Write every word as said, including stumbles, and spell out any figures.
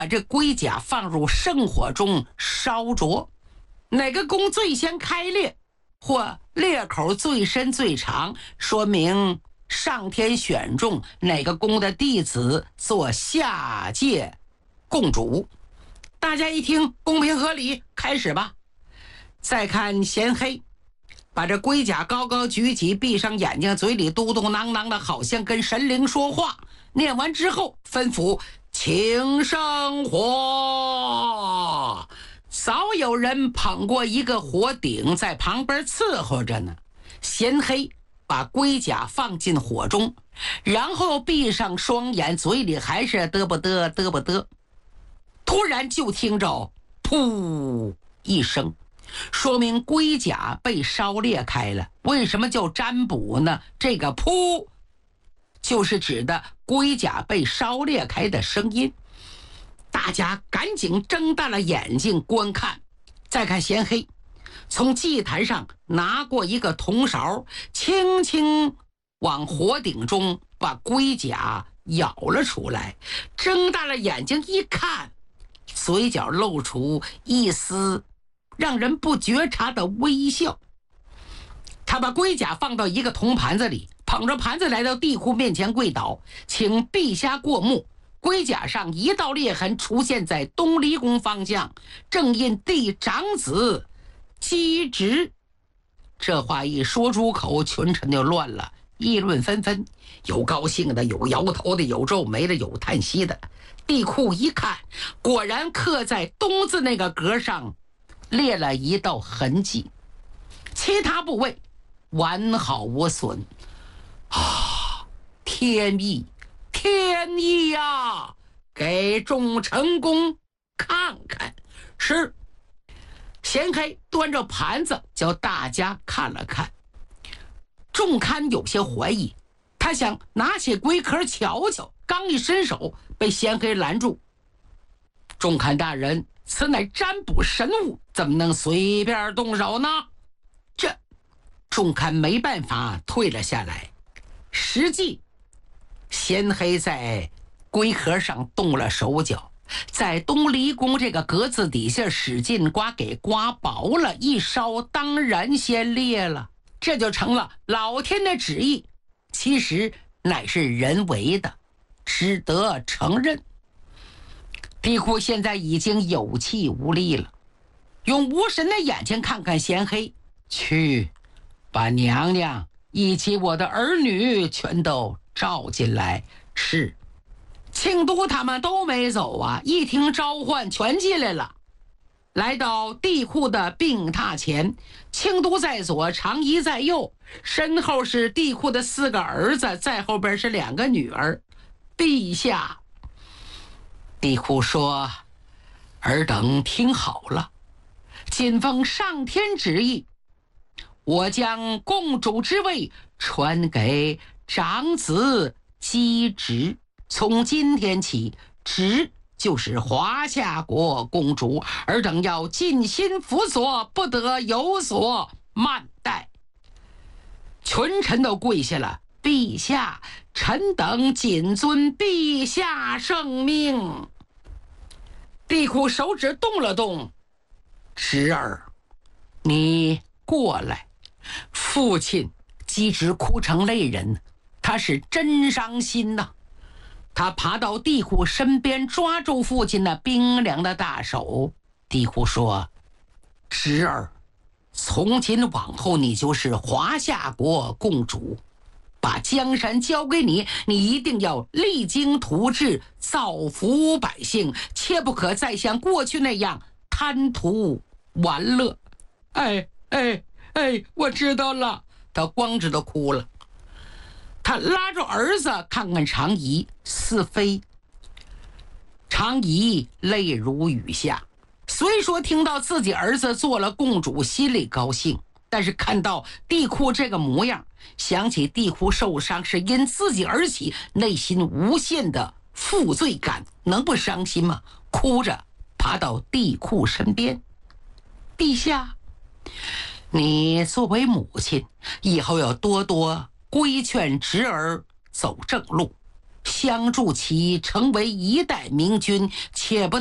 把这龟甲放入圣火中烧灼，哪个弓最先开裂，或裂口最深最长，说明上天选中哪个宫的弟子做下界共主。大家一听公平合理，开始吧。再看贤黑，把这龟甲高高举起，闭上眼睛，嘴里嘟嘟囔囔的，好像跟神灵说话。念完之后吩咐请生火。早有人捧过一个火鼎在旁边伺候着呢。贤黑把龟甲放进火中，然后闭上双眼，嘴里还是嘚不嘚嘚不嘚。突然就听着噗一声，说明龟甲被烧裂开了。为什么叫占卜呢？这个噗就是指的龟甲被烧裂开的声音。大家赶紧睁大了眼睛观看。再看贤黑从祭坛上拿过一个铜勺，轻轻往火鼎中把龟甲舀了出来，睁大了眼睛一看，嘴角露出一丝让人不觉察的微笑。他把龟甲放到一个铜盘子里，捧着盘子来到地库面前跪倒，请陛下过目。龟甲上一道裂痕出现在东离宫方向，正印帝长子姬直。这话一说出口，群臣就乱了，议论纷纷，有高兴的，有摇头的，有皱眉的，有叹息的。地库一看，果然刻在东字那个格上裂了一道痕迹，其他部位完好无损。啊，天意，天意呀！给众臣公看看。是。贤黑端着盘子叫大家看了看。仲堪有些怀疑，他想拿起龟壳瞧瞧，刚一伸手被贤黑拦住。仲堪大人，此乃占卜神物，怎么能随便动手呢？这仲堪没办法退了下来。实际贤黑在龟壳上动了手脚，在东离宫这个格子底下使劲刮，给刮薄了，一烧当然先裂了，这就成了老天的旨意，其实乃是人为的，只得承认。地库现在已经有气无力了，用无神的眼睛看看贤黑，去把娘娘以及我的儿女全都召进来。是。庆都他们都没走啊，一听召唤全进来了。来到地库的病榻前，庆都在左，长仪在右，身后是地库的四个儿子，在后边是两个女儿。陛下，地库说，尔等听好了，谨奉上天旨意，我将共主之位传给长子姬直，从今天起，直就是华夏国公主，尔等要尽心辅佐，不得有所慢待。群臣都跪下了，陛下，臣等谨遵陛下圣命。地库手指动了动，侄儿，你过来。父亲姬直哭成泪人，他是真伤心呐、啊。他爬到地库身边，抓住父亲那冰凉的大手。地库说，侄儿，从今往后你就是华夏国共主，把江山交给你，你一定要励精图治，造福百姓，切不可再像过去那样贪图玩乐。哎哎哎，我知道了。他光知道哭了。他拉着儿子看看长仪，似非。长仪泪如雨下，虽说听到自己儿子做了共主，心里高兴，但是看到地库这个模样，想起地库受伤是因自己而起，内心无限的负罪感，能不伤心吗？哭着爬到地库身边。陛下，你作为母亲，以后要多多规劝侄儿走正路， 相助其成为一代明君，且不